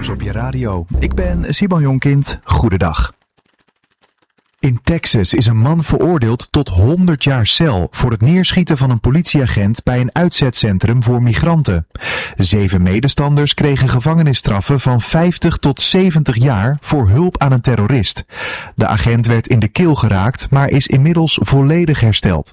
nieuws op je radio. Ik ben Simon Jonkind. Goedendag. In Texas is een man veroordeeld tot 100 jaar cel voor het neerschieten van een politieagent bij een uitzetcentrum voor migranten. 7 medestanders kregen gevangenisstraffen van 50 tot 70 jaar voor hulp aan een terrorist. De agent werd in de keel geraakt, maar is inmiddels volledig hersteld.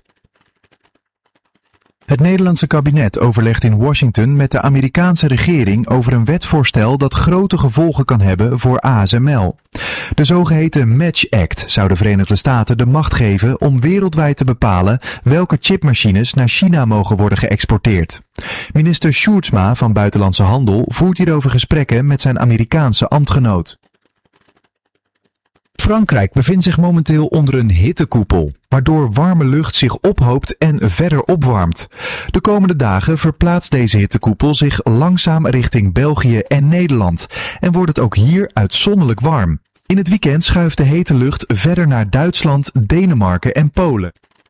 Het Nederlandse kabinet overlegt in Washington met de Amerikaanse regering over een wetsvoorstel dat grote gevolgen kan hebben voor ASML. De zogeheten Match Act zou de Verenigde Staten de macht geven om wereldwijd te bepalen welke chipmachines naar China mogen worden geëxporteerd. Minister Sjoerdsma van Buitenlandse Handel voert hierover gesprekken met zijn Amerikaanse ambtgenoot. Frankrijk bevindt zich momenteel onder een hittekoepel, waardoor warme lucht zich ophoopt en verder opwarmt. De komende dagen verplaatst deze hittekoepel zich langzaam richting België en Nederland en wordt het ook hier uitzonderlijk warm. In het weekend schuift de hete lucht verder naar Duitsland, Denemarken en Polen.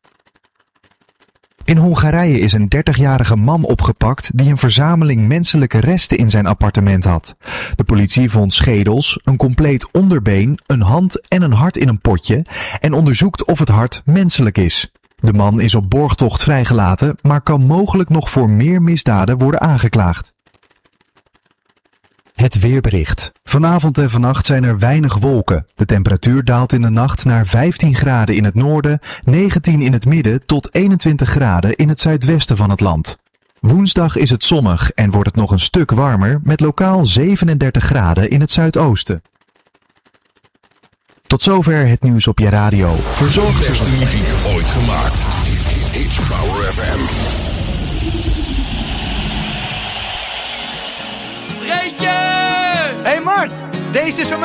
In Hongarije is een 30-jarige man opgepakt die een verzameling menselijke resten in zijn appartement had. De politie vond schedels, een compleet onderbeen, een hand en een hart in een potje en onderzoekt of het hart menselijk is. De man is op borgtocht vrijgelaten, maar kan mogelijk nog voor meer misdaden worden aangeklaagd. Het weerbericht. Vanavond en vannacht zijn er weinig wolken. De temperatuur daalt in de nacht naar 15 graden in het noorden, 19 in het midden tot 21 graden in het zuidwesten van het land. Woensdag is het zonnig en wordt het nog een stuk warmer met lokaal 37 graden in het zuidoosten. Tot zover het nieuws op je radio. Verzorgd de beste muziek ooit gemaakt. It's Power FM. Hey Mart, deze is van mij.